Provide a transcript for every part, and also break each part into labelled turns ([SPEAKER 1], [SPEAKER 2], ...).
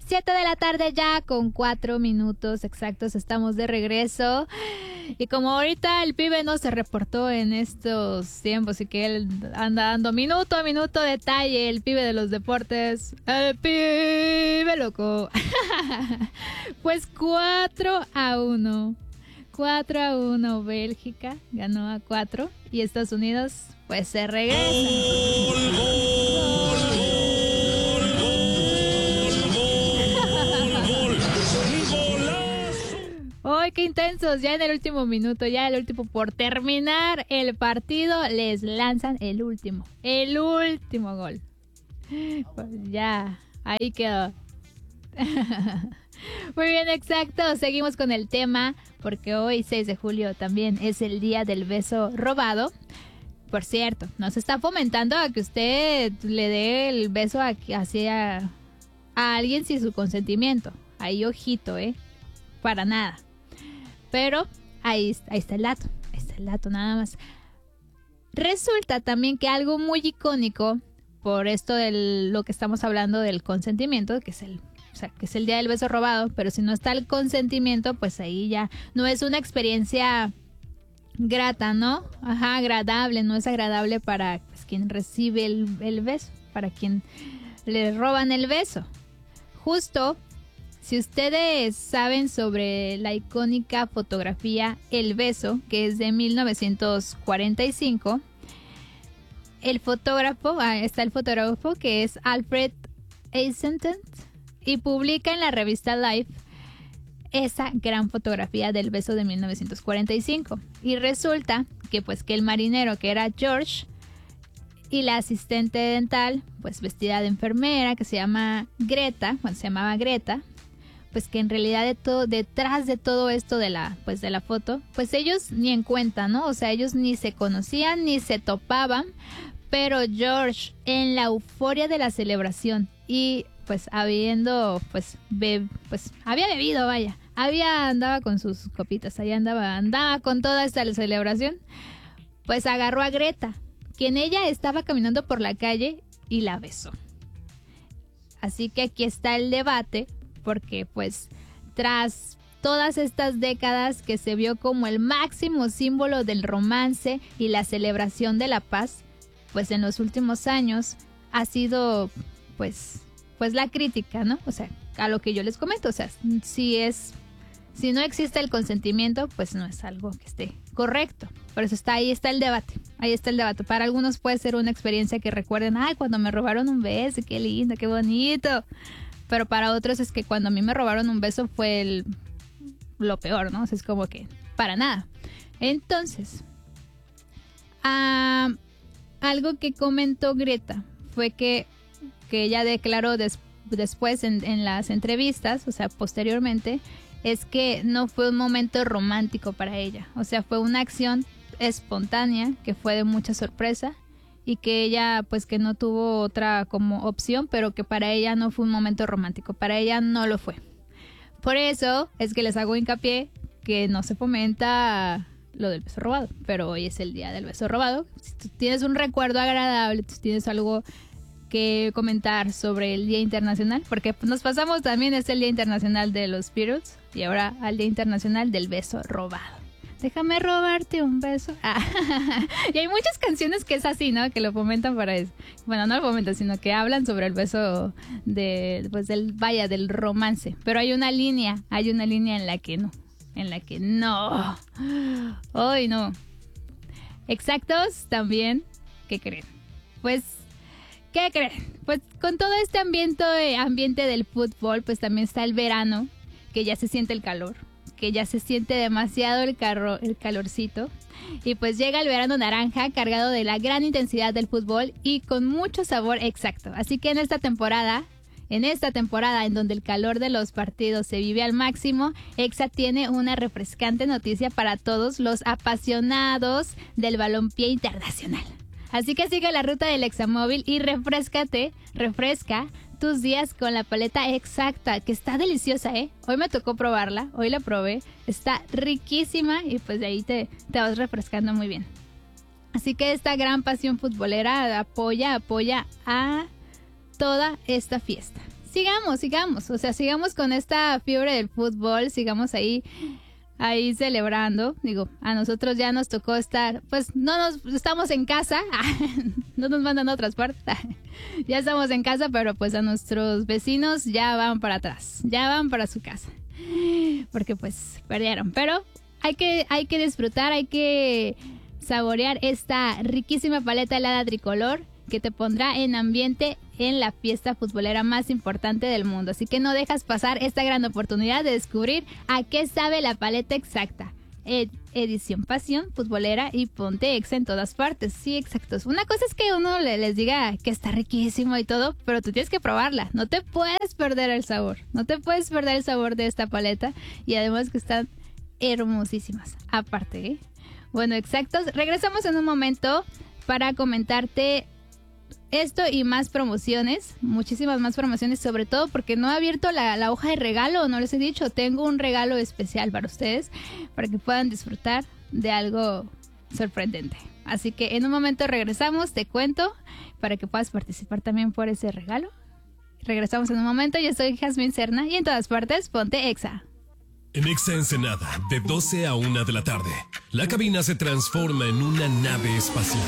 [SPEAKER 1] 7 de la tarde ya con 4 minutos exactos estamos de regreso. Y como ahorita el pibe no se reportó en estos tiempos y que él anda dando minuto a minuto detalle, el pibe de los deportes, el pibe loco. Pues 4-1. 4-1 Bélgica ganó a 4 y Estados Unidos pues se regresa. ¡Ay, qué intensos! Ya en el último minuto, ya el último por terminar el partido, les lanzan el último gol. Pues ya, ahí quedó. Muy bien, exacto. Seguimos con el tema, porque hoy, 6 de julio, también es el día del beso robado. Por cierto, no se está fomentando a que usted le dé el beso hacia a alguien sin su consentimiento. Ahí, ojito, para nada. Pero ahí está el dato nada más. Resulta también que algo muy icónico, por esto de lo que estamos hablando del consentimiento, que es el día del beso robado, pero si no está el consentimiento, pues ahí ya no es una experiencia grata, ¿no? Ajá, agradable, no es agradable para pues, quien recibe el beso, para quien le roban el beso. Justo, si ustedes saben sobre la icónica fotografía El Beso, que es de 1945, está el fotógrafo que es Alfred Eisenstadt y publica en la revista Life esa gran fotografía del beso de 1945. Y resulta que el marinero, que era George, y la asistente dental, pues vestida de enfermera, que se llamaba Greta, pues que en realidad detrás de todo esto de la foto, pues ellos ni en cuenta, ¿no? O sea, ellos ni se conocían, ni se topaban, pero George, en la euforia de la celebración y pues había bebido, vaya, andaba con sus copitas, ahí andaba con toda esta celebración, pues agarró a Greta, quien ella estaba caminando por la calle y la besó. Así que aquí está el debate, porque pues tras todas estas décadas que se vio como el máximo símbolo del romance y la celebración de la paz, pues en los últimos años ha sido pues la crítica, ¿no? O sea, a lo que yo les comento, o sea, si no existe el consentimiento, pues no es algo que esté correcto. Por eso ahí está el debate. Para algunos puede ser una experiencia que recuerden, ay, cuando me robaron un beso, qué lindo, qué bonito. Pero para otros es que cuando a mí me robaron un beso fue lo peor, ¿no? O sea, es como que para nada. Entonces, algo que comentó Greta fue que ella declaró después en las entrevistas, o sea, posteriormente, es que no fue un momento romántico para ella. O sea, fue una acción espontánea que fue de mucha sorpresa y que ella pues que no tuvo otra como opción, pero que para ella no fue un momento romántico, para ella no lo fue. Por eso es que les hago hincapié que no se fomenta lo del beso robado, pero hoy es el día del beso robado. Si tú tienes un recuerdo agradable, si tienes algo que comentar sobre el Día Internacional, porque nos pasamos también, es el Día Internacional de los Beatles y ahora al Día Internacional del Beso Robado. Déjame robarte un beso. Y hay muchas canciones que es así, ¿no? Que lo fomentan para eso. Bueno, no lo fomentan, sino que hablan sobre el beso del romance. Pero hay una línea en la que no. ¡Ay, no! Exactos también. ¿Qué creen? ¿Qué creen? Pues con todo este ambiente del fútbol, pues también está el verano, que ya se siente el calor, que ya se siente demasiado el calorcito. Y pues llega el verano naranja, cargado de la gran intensidad del fútbol y con mucho sabor exacto. Así que en esta temporada en donde el calor de los partidos se vive al máximo, Exa tiene una refrescante noticia para todos los apasionados del balompié internacional. Así que sigue la ruta del Examóvil y refresca tus días con la paleta exacta, que está deliciosa, ¿eh? Hoy me tocó probarla, hoy la probé, está riquísima y pues de ahí te vas refrescando muy bien. Así que esta gran pasión futbolera apoya a toda esta fiesta. sigamos, o sea, sigamos con esta fiebre del fútbol, sigamos ahí celebrando. Digo, a nosotros ya nos tocó estar, pues estamos en casa, no nos mandan a otras partes, ya estamos en casa, pero pues a nuestros vecinos ya van para atrás, ya van para su casa, porque pues perdieron, pero hay que disfrutar, hay que saborear esta riquísima paleta helada tricolor que te pondrá en ambiente en la fiesta futbolera más importante del mundo. Así que no dejas pasar esta gran oportunidad de descubrir a qué sabe la paleta exacta. Edición Pasión Futbolera y ponte Exa en todas partes. Sí, exacto. Una cosa es que uno les diga que está riquísimo y todo, pero tú tienes que probarla. No te puedes perder el sabor. No te puedes perder el sabor de esta paleta. Y además que están hermosísimas. Aparte, ¿eh? Bueno, exactos. Regresamos en un momento para comentarte esto y más promociones, muchísimas más promociones, sobre todo porque no he abierto la hoja de regalo, no les he dicho, tengo un regalo especial para ustedes, para que puedan disfrutar de algo sorprendente. Así que en un momento regresamos, te cuento, para que puedas participar también por ese regalo. Regresamos en un momento, yo soy Jazmín Serna y en todas partes, ponte Exa.
[SPEAKER 2] En Exa Ensenada, de 12 a 1 de la tarde, la cabina se transforma en una nave espacial,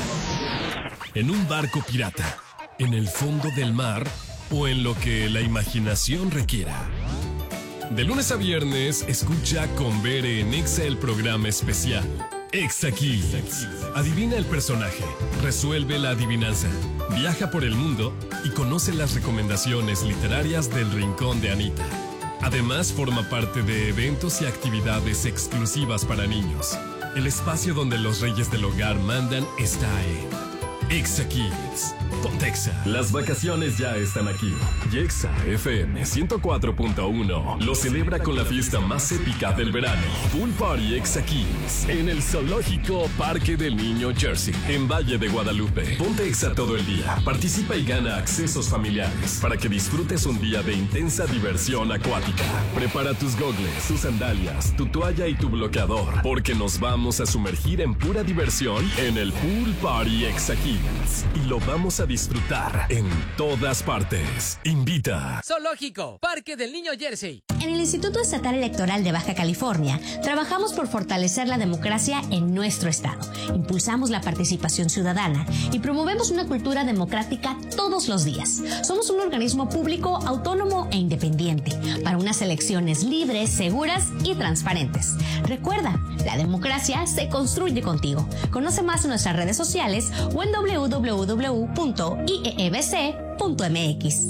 [SPEAKER 2] en un barco pirata, en el fondo del mar o en lo que la imaginación requiera. De lunes a viernes, escucha con Bere en Exa el programa especial Exa Kids. Adivina el personaje, resuelve la adivinanza, viaja por el mundo y conoce las recomendaciones literarias del Rincón de Anita. Además, forma parte de eventos y actividades exclusivas para niños. El espacio donde los reyes del hogar mandan está en Exa Kids. Ponte Exa. Las vacaciones ya están aquí. Y Exa FM 104.1 lo celebra con la fiesta más épica del verano. Pool Party Exa Kids en el Zoológico Parque del Niño Jersey, en Valle de Guadalupe. Ponte Exa todo el día. Participa y gana accesos familiares para que disfrutes un día de intensa diversión acuática. Prepara tus gogles, tus sandalias, tu toalla y tu bloqueador, porque nos vamos a sumergir en pura diversión en el Pool Party Exa Kids. Y lo vamos a disfrutar en todas partes. Invita.
[SPEAKER 3] Zoológico, Parque del Niño Jersey.
[SPEAKER 4] En el Instituto Estatal Electoral de Baja California, trabajamos por fortalecer la democracia en nuestro estado. Impulsamos la participación ciudadana y promovemos una cultura democrática todos los días. Somos un organismo público, autónomo e independiente para unas elecciones libres, seguras y transparentes. Recuerda, la democracia se construye contigo. Conoce más en nuestras redes sociales o en www.iebc.mx.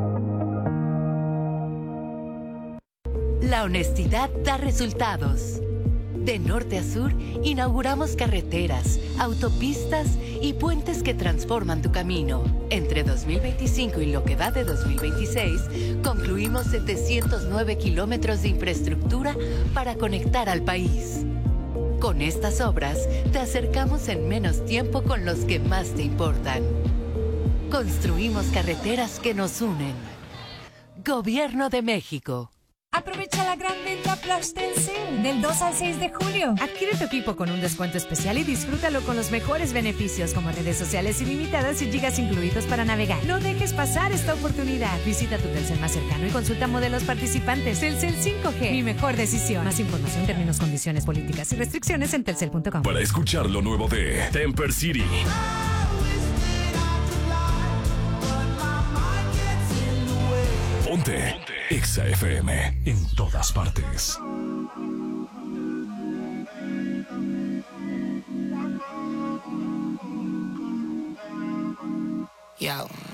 [SPEAKER 5] La honestidad da resultados. De norte a sur, inauguramos carreteras, autopistas y puentes que transforman tu camino. Entre 2025 y lo que va de 2026, concluimos 709 kilómetros de infraestructura para conectar al país. Con estas obras, te acercamos en menos tiempo con los que más te importan. Construimos carreteras que nos unen. Gobierno de México.
[SPEAKER 6] Aprovecha la gran venta Flash Telcel del 2 al 6 de julio.
[SPEAKER 7] Adquiere tu equipo con un descuento especial y disfrútalo con los mejores beneficios como redes sociales ilimitadas y gigas incluidos para navegar. No dejes pasar esta oportunidad. Visita tu Telcel más cercano y consulta modelos participantes. Telcel 5G, mi mejor decisión. Más información, términos, condiciones, políticas y restricciones en telcel.com.
[SPEAKER 2] Para escuchar lo nuevo de Temper City, ponte Exa FM en todas partes.
[SPEAKER 8] Yo.